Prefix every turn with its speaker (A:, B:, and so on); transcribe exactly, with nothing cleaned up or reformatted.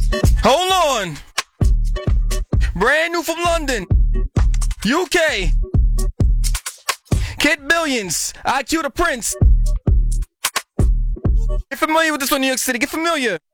A: Hold on. Brand new from London, U K. Kid Billions, I Q the Prince. Get familiar with this one, New York City. Get familiar.